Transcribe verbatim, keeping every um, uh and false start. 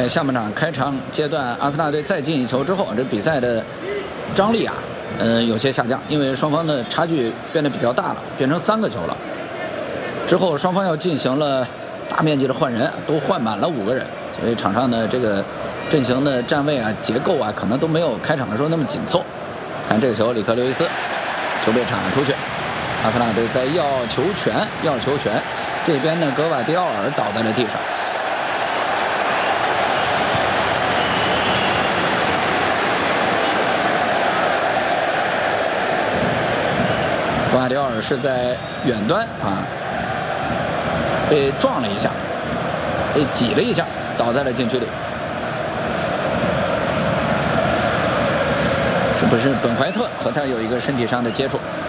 在下半场开场阶段，阿森纳队再进一球之后，这比赛的张力啊，呃，有些下降，因为双方的差距变得比较大了，变成三个球了。之后双方要进行了大面积的换人，都换满了五个人，所以场上的这个阵型的站位啊、结构啊，可能都没有开场的时候那么紧凑。看这个球，里克·刘易斯球被铲了出去，阿森纳队在要球权，要球权。这边呢，格瓦迪奥尔倒在了地上。格瓦迪奥尔是在远端啊，被撞了一下，被挤了一下，倒在了禁区里。是不是本怀特和他有一个身体上的接触？